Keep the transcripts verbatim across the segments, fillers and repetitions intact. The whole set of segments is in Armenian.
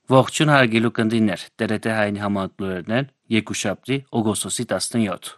Ողջույն հարգելի կնդիներ, T R T հայինի համատուրներն են երկուշաբթի օգոստոսի տասնյոթ։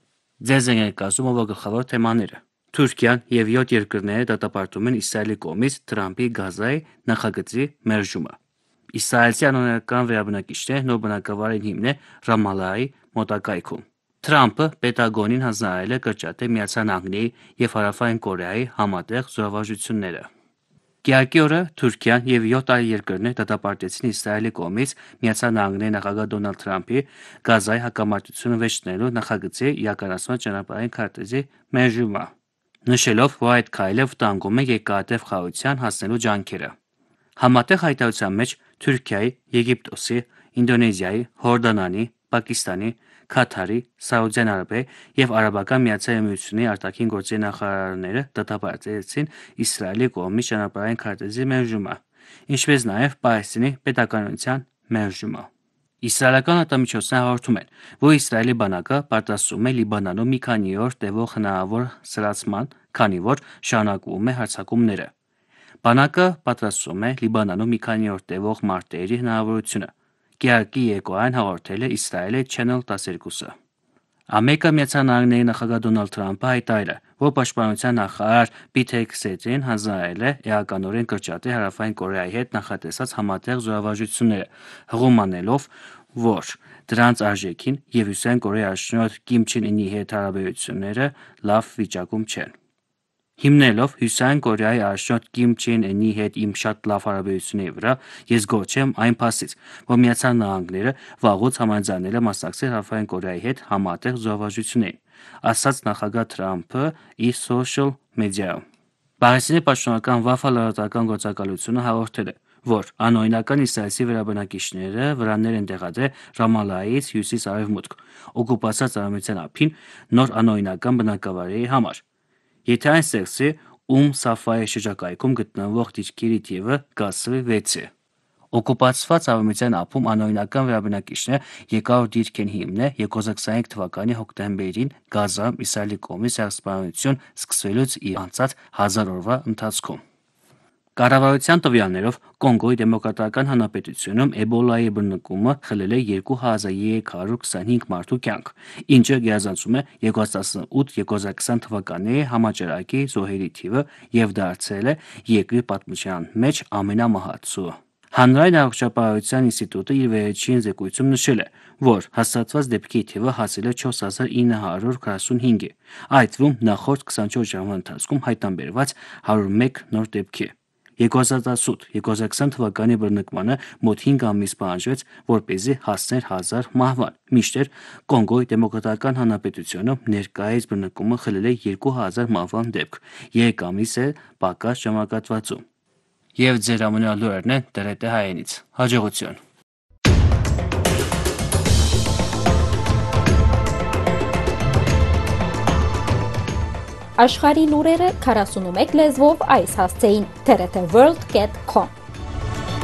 Ձեզ են ներկայացում ով գլխավոր թեմաները։ Թուրքիան եւ յոթ երկրները դատապարտում են Իսրայելի կողմից Թրամփի Գազայի նախագծի մերժումը։ Իսրայելցի անօրինական վերաբնակիչները նոր բնակավայր հիմնեն Ռամալլայի մոտակայքում։ Թրամփը Պենտագոնին հանձնարարել է կրճատել Միացյալ Նահանգների եւ Հարավային Կորեայի համատեղ զորավարժությունները։ Կիրակի օրը Թուրքիան եւ յոթ այլ երկրներ դատապարտեցին Իսրայելի կողմից Միացյալ Նահանգների նախագահ Դոնալդ Թրամփի Գազայի հակամարտությունը վերջ դնելու նախագծի իրականացման ճանապարհային քարտեզի մերժումը, նշելով, որ այդ քայլը վտանգում է երկարատև խաղաղության հասնելու ջանքերը։ Համատեղ հայտարարության մեջ Թուրքիայի, Եգիպտոսի, Ինդոնեզիայի, Հորդանանի, Պակիստանի, Քաթարի, Սաուդյան Արաբիայի եւ Արաբական Միացյալ Էմիրությունների արտաքին գործերի նախարարները դատապարտեցին Իսրայելի կողմից ճանապարհային քարտեզի մերժումը, ինչպես նաեւ Պալեստինի պետականության մերժումը։ Իսրայելական արտամիջոցները հաղորդում են, որ Իսրայելի բանակը պատրաստվում է Լիբանանում մի քանի օր տևող հնարավոր սրացման, քանի որ շարունակվում է հարձակումները։ Բանակը պատրաստվում է Լիբանանում մի քանի օր տևող մարտերի հնարավորությունը, կիրակի երկուային հաղորդել է Իսրայելի Channel տասներկուսը։ Ամերիկայի Միացյալ Նահանգների նախագահ Դոնալդ Թրամփը հայտարարել է, որ պաշտպանության նախարար Պիթ Հեգսեթին հանձնարարել է էականորեն կրճատել Հարավային Կորեայի հետ նախատեսած համատեղ զորավարժությունները, հղում անելով, որ դրանց արժեքին եւ Հյուսիսային Կորեայի առաջնորդ Կիմ Չեն Ինի հետ հարաբերությունները լավ վիճակում չեն։ Հիմնելով Հյուսիսային Կորեայի առաջնորդ Կիմ Չեն Ինի հետ իմ շատ լավ հարաբերությունների վրա, ես գոչ եմ այն փաստից, որ Միացյալ Նահանգները վաղուց համաձայնել է մասնակցել Հարավային Կորեայի հետ համատեղ զորավարժություններին, ասաց նախագահ Թրամփը իր սոցիալ մեդիայում։ Պաղեստինի պաշտոնական Վաֆա լրատվական գործակալությունը հաղորդել է, որ անօրինական իսրայելցի վերաբնակիչները վրաններ են տեղադրել Ռամալլայից հյուսիս-արևմուտք, օկուպացված արևմտյան ափին նոր անօրինական բնակավայրերի համար։ Եթե այն ստեղծվի, Ում Սաֆայի շրջակայքում գտնվող դիրքերի թիվը կհասցվի վեցի։ Օկուպացված արևմտյան ափում անօրինական վերաբնակիչները երկար դիրք են հիմնել երկու հազար քսաներեք թվականի հոկտեմբերին Գազայում Իսրայելի կողմից ցեղասպանություն սկսվելուց ի անցած հազար օրվա ընթացքում։ Կառավարության տվյալներով Կոնգոյի դեմոկրատական հանրապետությունում Էբոլայի բռնկումը խլել է երկու հազար երեք հարյուր քսանհինգ մարդու կյանք, ինչը գերազանցում է երկու հազար տասնութ երկու հազար քսան թվականների համաճարակի զոհերի թիվը եւ դարձել է երկրի պատմության մեջ ամենամահացու։ Հանրային առողջապահության ինստիտուտը իր վերջին զեկույցում նշել է, որ հաստատված դեպքերի թիվը հասել է չորս հազար ինը հարյուր քառասունհինգի, այդ թվում նախորդ քսանչորս ժամվա ընթացքում հայտնաբերված հարյուր մեկ նոր դեպքի։ երկու հազար տասնութ երկու հազար քսան թվականի բռնկմանը մոտ հինգ ամիս պահանջվեց, որպեսզի հասներ հազար մահվան, մինչդեռ Կոնգոյի դեմոկրատական հանրապետությունում ներկայիս բռնկումը խլել է երկու հազար մահվան դեպք, երեք ամիս է պակաս ժամանակահատվածում։ Եվ ձեր ամենալուրերն են T R T հայերենից։ Հաջողություն։ Աշխարհի լուրերը քառասունմեկ լեզվով այս հասցեին T R T world dot com